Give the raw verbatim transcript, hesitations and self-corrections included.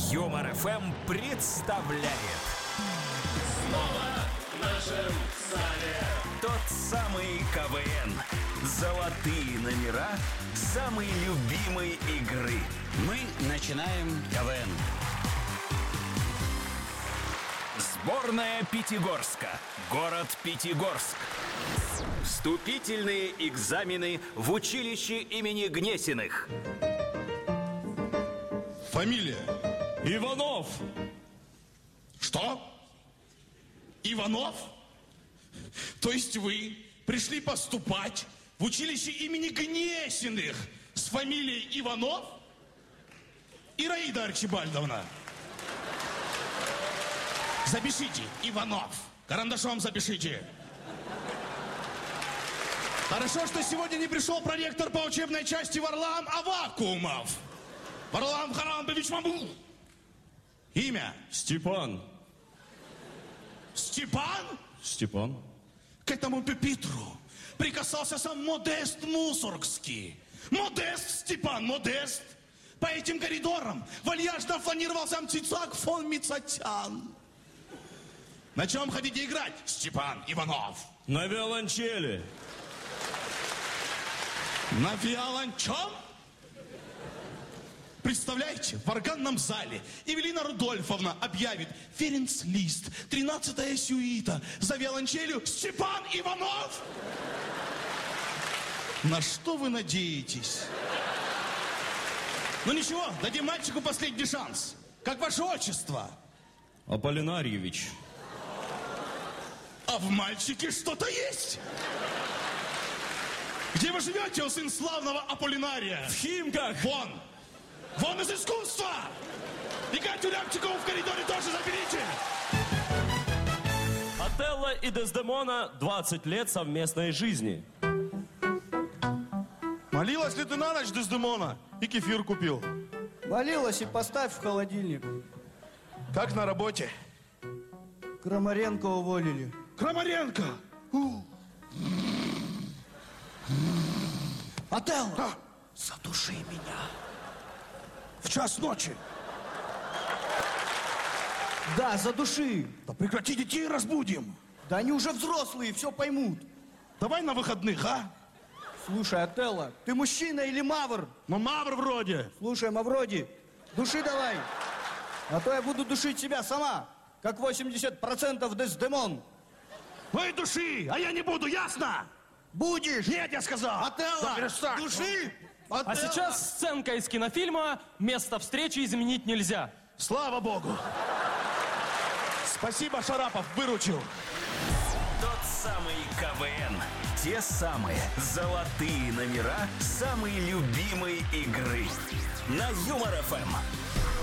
Юмор эф эм представляет. Снова в нашем зале Тот самый КВН. Золотые номера самой любимой игры. Мы начинаем КВН. Сборная Пятигорска. Город Пятигорск. Вступительные экзамены в училище имени Гнесиных. Фамилия? Иванов. Что? Иванов? То есть вы пришли поступать в училище имени Гнесиных с фамилией Иванов? Ираида Арчибальдовна. Запишите, Иванов. Карандашом запишите. Хорошо, что сегодня не пришел проректор по учебной части Варлам Авакумов. Варлам Харамбович Маму. Имя? Степан. Степан? Степан. К этому пепитру прикасался сам Модест Мусоргский. Модест, Степан, Модест. По этим коридорам вальяжно фланировал сам Цицак фон Мицатян. На чем хотите играть, Степан Иванов? На виолончели. На виолончом? Представляете, в органном зале Эвелина Рудольфовна объявит Ференц-Лист, тринадцатая сюита, за виолончелью Степан Иванов? На что вы надеетесь? Ну ничего, дадим мальчику последний шанс. Как ваше отчество? Аполлинарьевич. А в мальчике что-то есть? Где вы живете, о сын славного Аполлинария? В Химках. Вон! Вон из искусства! И Катю Рябчикову в коридоре тоже заберите! Отелло и Дездемона. двадцать лет совместной жизни. Молилась ли ты на ночь, Дездемона? И кефир купил. Молилась и поставь в холодильник. Как на работе? Крамаренко уволили. Крамаренко! У. Отелло, А? задуши меня. В час ночи! Да, задуши. Да прекрати, детей разбудим! Да они уже взрослые, все поймут. Давай на выходных, а? Слушай, Отелло, ты мужчина или мавр? Ну, мавр вроде. Слушай, Мавроди, души давай. А то я буду душить себя сама, как восемьдесят процентов Дездемон. Ой, души, а я не буду, ясно? Будешь? Нет, я сказал. Отелло, Да, перестань. души. А Отелло. сейчас сценка из кинофильма «Место встречи изменить нельзя». Слава Богу. Спасибо, Шарапов, выручил. Тот самый КВН. Те самые золотые номера самой любимой игры. На Юмор эф эм.